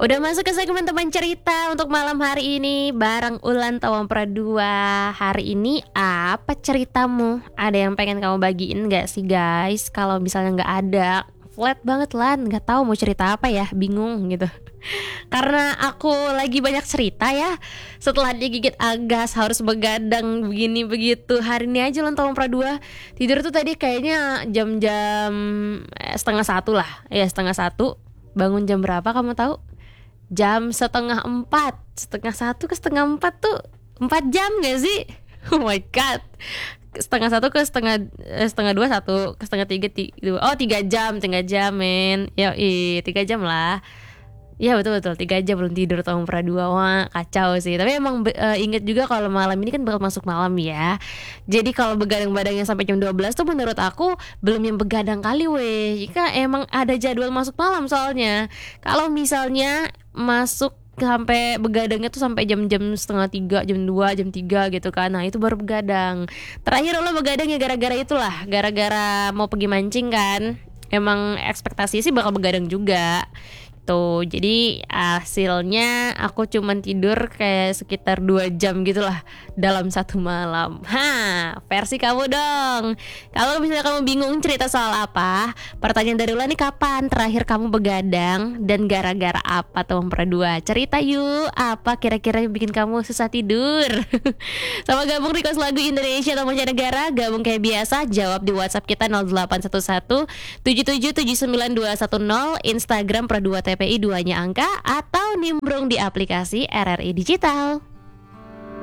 Udah masuk ke segmen teman cerita untuk malam hari ini bareng Ulan Tawampera 2. Hari ini apa ceritamu? Ada yang pengen kamu bagiin gak sih guys? Kalau misalnya gak ada, flat banget Lan, gak tahu mau cerita apa ya, bingung gitu. Karena aku lagi banyak cerita ya. Setelah digigit agas harus begadang begini begitu. Hari ini aja Ulan Tawampera 2 tidur tuh tadi kayaknya jam-jam setengah satu lah. Ya setengah satu. Bangun jam berapa kamu tahu? Jam setengah empat. Setengah satu ke setengah empat tuh 4 jam gak sih? Oh my god. Setengah satu ke setengah dua, satu ke setengah tiga, oh 3 jam, 3 jam men. Yoi 3 jam lah. Iya betul 3 jam belum tidur Tawampera 2. Wah kacau sih. Tapi emang inget juga kalau malam ini kan bakal masuk malam ya. Jadi kalau begadang-badangnya sampai jam 12 tuh menurut aku belum yang begadang kali weh. Jika emang ada jadwal masuk malam soalnya. Kalau misalnya masuk sampai begadangnya tuh sampai jam-jam setengah 3, jam 2, jam 3 gitu kan. Nah itu baru begadang. Terakhir lo begadang ya gara-gara itulah. Gara-gara mau pergi mancing kan. Emang ekspektasi sih bakal begadang juga tuh. Jadi hasilnya aku cuman tidur kayak sekitar 2 jam gitulah dalam satu malam. Versi kamu dong. Kalau misalnya kamu bingung cerita soal apa, pertanyaan dari Ula nih, kapan terakhir kamu begadang dan gara-gara apa Tawampera 2? Cerita yuk, apa kira-kira yang bikin kamu susah tidur? Sama gabung request lagu Indonesia atau mancanegara, gabung kayak biasa, jawab di WhatsApp kita 0811 7779 210, Instagram Pra 2 TPI 2-nya angka, atau nimbrung di aplikasi RRI Digital.